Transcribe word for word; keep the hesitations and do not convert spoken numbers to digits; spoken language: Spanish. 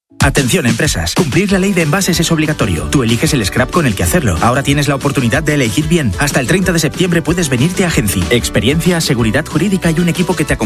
Atención empresas, cumplir la ley de envases es obligatorio. Tú eliges el scrap con el que hacerlo. Ahora tienes la oportunidad de elegir bien. Hasta el treinta de septiembre puedes venirte a Genci. Experiencia, seguridad jurídica y un equipo que te acompañe.